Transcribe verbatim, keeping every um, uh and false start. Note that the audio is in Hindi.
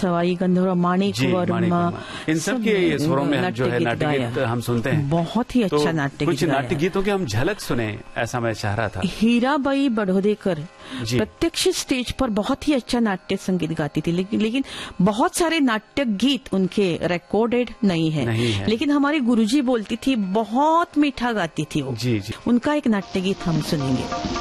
सवाई गंधर्व, माणिक वर्मा, इन सब के स्वरों में जो है नाट्य गीत हम सुनते हैं। बहुत ही अच्छा नाट्य गीत। कुछ नाट्य गीतों की हम झलक सुने, ऐसा मैं चाह रहा था। हीराबाई बड़ौदेकर प्रत्यक्ष स्टेज पर बहुत ही अच्छा नाट्य संगीत गाती थी, लेकिन लेकिन बहुत सारे नाट्य गीत उनके रिकॉर्डेड नहीं है, नहीं है। लेकिन हमारी गुरुजी बोलती थी बहुत मीठा गाती थी वो। जी जी। उनका एक नाट्य गीत हम सुनेंगे।